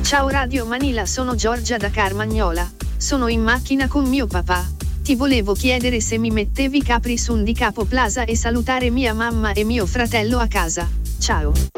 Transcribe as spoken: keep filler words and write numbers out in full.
Ciao Radio Manila, sono Giorgia da Carmagnola. Sono in macchina con mio papà. Ti volevo chiedere se mi mettevi Capri Sun di Capo Plaza e salutare mia mamma e mio fratello a casa. Ciao.